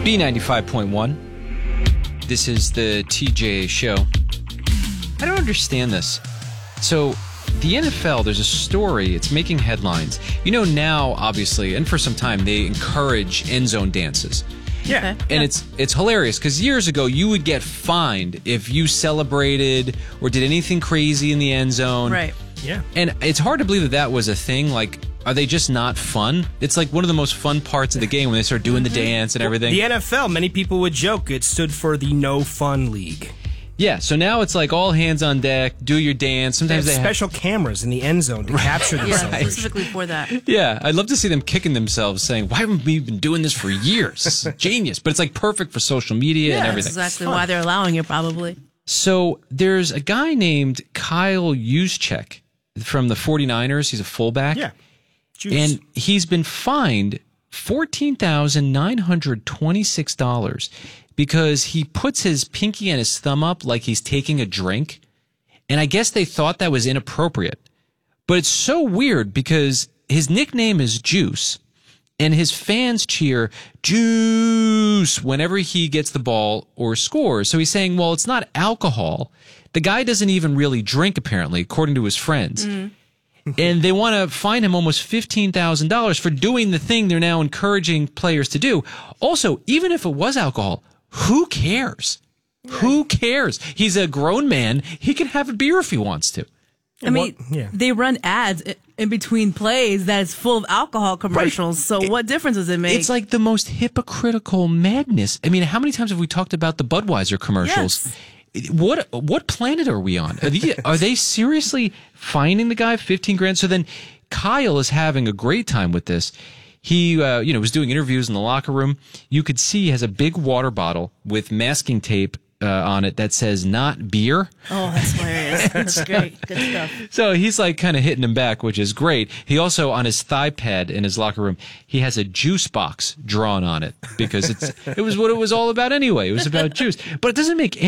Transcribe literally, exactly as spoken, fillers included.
B ninety-five point one. This is the T J Show. I don't understand this. So, the N F L, there's a story, it's making headlines. You know, now, obviously, and for some time, they encourage end zone dances. Yeah. Okay. And Yeah. it's it's hilarious because years ago, you would get fined if you celebrated or did anything crazy in the end zone. Right. Yeah. And it's hard to believe that that was a thing. Like, are they just not fun? It's like one of the most fun parts of the game when they start doing the dance and everything. The N F L, many people would joke, it stood for the No Fun League. Yeah, so now it's like all hands on deck, do your dance. They have Sometimes they have, special cameras in the end zone to capture the Yeah, celebration. specifically for that. yeah, I'd love to see them kicking themselves saying, why haven't we been doing this for years? This is genius. But it's like perfect for social media and Yeah, everything. that's exactly why they're allowing it, probably. So there's a guy named Kyle Juszczyk from the 49ers. He's a fullback. Yeah. Juice. And he's been fined fourteen thousand nine hundred twenty-six dollars because he puts his pinky and his thumb up like he's taking a drink. And I guess they thought that was inappropriate. But it's so weird because his nickname is Juice, and his fans cheer Juice whenever he gets the ball or scores. So he's saying, well, it's not alcohol. The guy doesn't even really drink, apparently, according to his friends. Mm. And they want to fine him almost fifteen thousand dollars for doing the thing they're now encouraging players to do. Also, even if it was alcohol, who cares? Who cares? He's a grown man. He can have a beer if he wants to. I mean, what- yeah. they run ads i- in between plays that is full of alcohol commercials. So what difference does it make? It's like the most hypocritical madness. I mean, how many times have we talked about the Budweiser commercials? What what planet are we on? Are they, are they seriously fining the guy fifteen grand? So then Kyle is having a great time with this. He, uh, you know, was doing interviews in the locker room. You could see he has a big water bottle with masking tape uh, on it that says "not beer." Oh, that's hilarious. That's great. Good stuff. So he's like kind of hitting him back, which is great. He also, on his thigh pad in his locker room, he has a juice box drawn on it because it's it was what it was all about anyway. It was about juice. But it doesn't make